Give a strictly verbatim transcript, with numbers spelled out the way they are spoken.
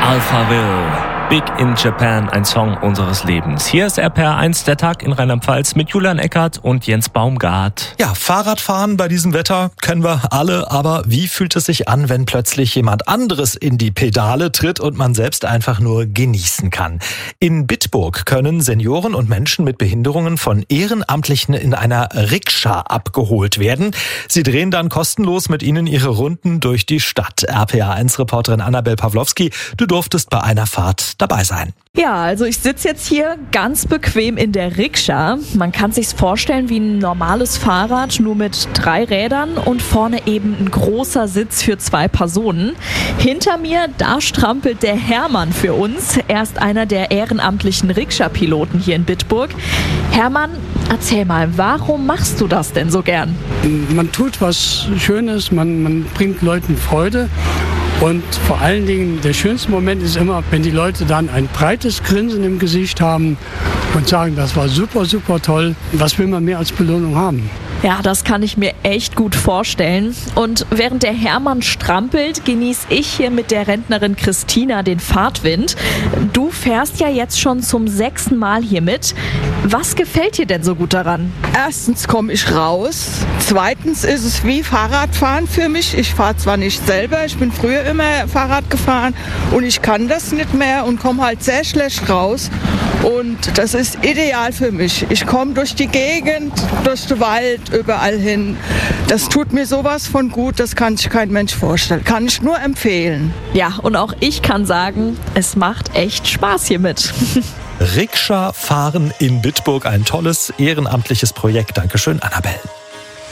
Alphaville, Big in Japan, ein Song unseres Lebens. Hier ist R P R eins, der Tag in Rheinland-Pfalz mit Julian Eckert und Jens Baumgart. Ja, Fahrradfahren bei diesem Wetter kennen wir alle, aber wie fühlt es sich an, wenn plötzlich jemand anderes in die Pedale tritt und man selbst einfach nur genießen kann? In Bitburg können Senioren und Menschen mit Behinderungen von Ehrenamtlichen in einer Rikscha abgeholt werden. Sie drehen dann kostenlos mit ihnen ihre Runden durch die Stadt. R P R eins-Reporterin Annabel Pawlowski, du durftest bei einer Fahrt dabei sein. Ja, also ich sitze jetzt hier ganz bequem in der Rikscha. Man kann sich's vorstellen wie ein normales Fahrrad, nur mit drei Rädern und vorne eben ein großer Sitz für zwei Personen. Hinter mir, da strampelt der Hermann für uns. Er ist einer der ehrenamtlichen Rikscha-Piloten hier in Bitburg. Hermann, erzähl mal, warum machst du das denn so gern? Man tut was Schönes, man, man bringt Leuten Freude. Und vor allen Dingen, der schönste Moment ist immer, wenn die Leute dann ein breites Grinsen im Gesicht haben und sagen, das war super, super toll. Was will man mehr als Belohnung haben? Ja, das kann ich mir echt gut vorstellen. Und während der Hermann strampelt, genieße ich hier mit der Rentnerin Christina den Fahrtwind. Du fährst ja jetzt schon zum sechsten Mal hier mit. Was gefällt dir denn so gut daran? Erstens komme ich raus. Zweitens ist es wie Fahrradfahren für mich. Ich fahre zwar nicht selber, ich bin früher immer Fahrrad gefahren und ich kann das nicht mehr und komme halt sehr schlecht raus. Und das ist ideal für mich. Ich komme durch die Gegend, durch den Wald, überall hin. Das tut mir sowas von gut, das kann sich kein Mensch vorstellen. Kann ich nur empfehlen. Ja, und auch ich kann sagen, es macht echt Spaß hier mit. Rikscha fahren in Bitburg, ein tolles ehrenamtliches Projekt. Dankeschön, Annabel.